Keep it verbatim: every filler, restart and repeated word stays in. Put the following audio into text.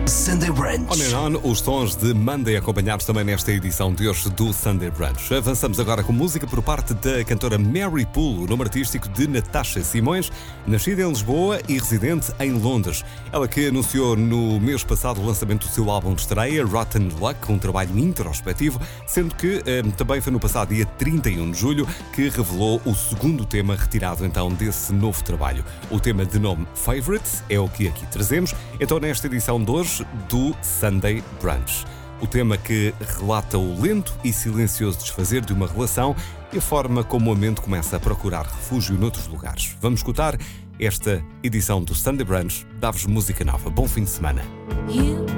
Sunday Brunch. On and on, os sons de Monday acompanhados também nesta edição de hoje do Sunday Brunch. Avançamos agora com música por parte da cantora Mary Poole, o nome artístico de Natasha Simões, nascida em Lisboa e residente em Londres. Ela que anunciou no mês passado o lançamento do seu álbum de estreia, Rotten Luck, um trabalho introspectivo, sendo que eh, também foi no passado dia trinta e um de julho que revelou o segundo tema retirado então desse novo trabalho. O tema de nome Favorites é o que aqui trazemos, então nesta edição de hoje do Sunday Brunch. O tema que relata o lento e silencioso desfazer de uma relação e a forma como a mente começa a procurar refúgio noutros lugares. Vamos escutar esta edição do Sunday Brunch. Dá-vos música nova. Bom fim de semana. You